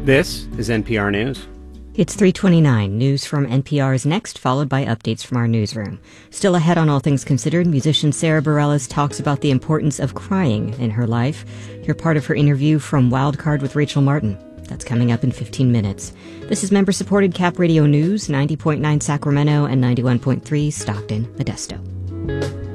This is NPR News. It's 3:29. News from NPR is next, followed by updates from our newsroom. Still ahead on All Things Considered, musician Sara Bareilles talks about the importance of crying in her life. Hear part of her interview from Wildcard with Rachel Martin. That's coming up in 15 minutes. This is member-supported Cap Radio News, 90.9 Sacramento and 91.3 Stockton, Modesto.